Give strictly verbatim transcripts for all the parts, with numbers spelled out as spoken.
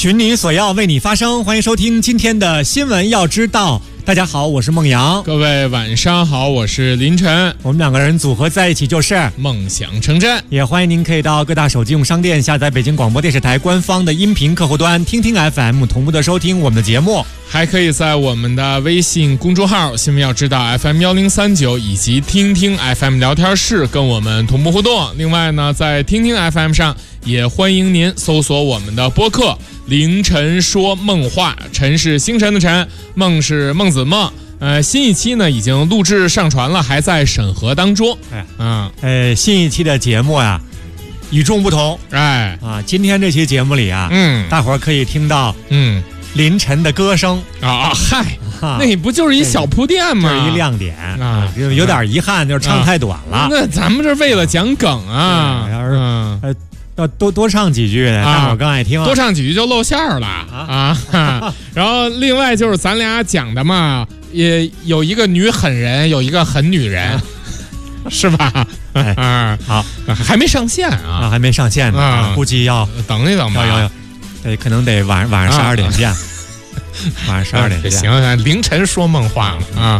寻你所要，为你发声。欢迎收听今天的新闻要知道。大家好，我是孟阳。 各位晚上好，我是林晨。 我们两个人组合在一起就是梦想成真。 也欢迎您可以到各大手机用商店下载北京广播电视台官方的音频客户端，听听 F M， 同步的收听我们的节目。 还可以在我们的微信公众号新闻要知道 F M 一零三九以及听听 F M 聊天室跟我们同步互动。另外呢，在听听 F M 上也欢迎您搜索我们的播客凌晨说梦话，晨是星辰的晨，梦是孟子梦。呃，新一期呢已经录制上传了，还在审核当中。 哎， 嗯， 呃，新一期的节目呀、啊，与众不同。 哎， 啊，今天这期节目里啊， 嗯， 大伙儿可以听到， 嗯， 凌晨的歌声啊，嗨， 啊、 那不就是一小铺垫吗？ 这是一亮点啊， 有有点遗憾，就是唱太短了。 啊、那咱们这为了讲梗啊， 要是、 嗯、 呃。要多多唱几句，大伙儿更爱听、啊。 多唱几句就露馅儿了啊！啊然后另外就是咱俩讲的嘛，也有一个女狠人，有一个狠女人，啊、是吧？ 哎， 啊， 好， 还没上线啊， 啊还没上线呢，啊、估计要等一等吧。 要要要，得可能得晚晚上十二点见，啊、晚上十二点见。 行行，凌晨说梦话了啊！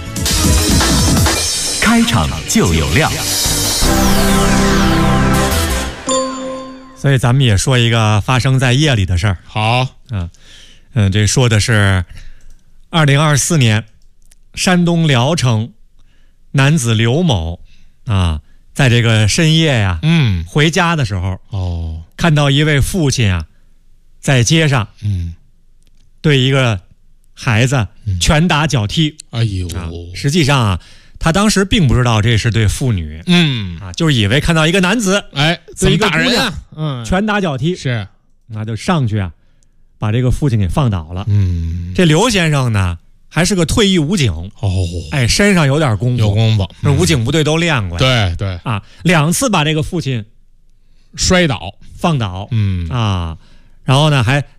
开场就有料。 所以咱们也说一个发生在夜里的事儿。 好， 嗯嗯，这说的是二零二四年，山东聊城男子刘某啊，在这个深夜呀、啊， 嗯， 回家的时候， 哦， 看到一位父亲啊，在街上， 嗯， 对一个孩子拳打脚踢。 哎呦、 啊，实际上啊。他当时并不知道这是对妇女， 嗯啊，就是以为看到一个男子， 哎， 对一个姑娘， 嗯， 拳打脚踢， 是， 那就上去啊，把这个父亲给放倒了。 嗯， 这刘先生呢，还是个退役武警， 哦， 哎，身上有点功夫， 有功夫， 这、嗯、武警部队都练过， 对对啊，两次把这个父亲摔倒、 放倒， 嗯啊，然后呢还。